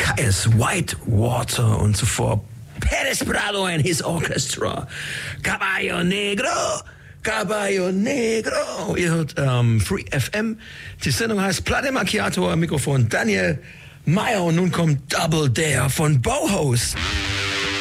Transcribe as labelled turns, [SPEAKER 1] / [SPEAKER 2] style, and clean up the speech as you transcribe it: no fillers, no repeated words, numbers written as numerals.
[SPEAKER 1] Caius Whitewater und zuvor Perez Prado and his Orchestra. Caballo Negro. Caballo Negro. Ihr hört Free FM. Die Sendung heißt Platte Macchiato, am Mikrofon Daniel Meyer und nun kommt Double Dare von Bauhaus.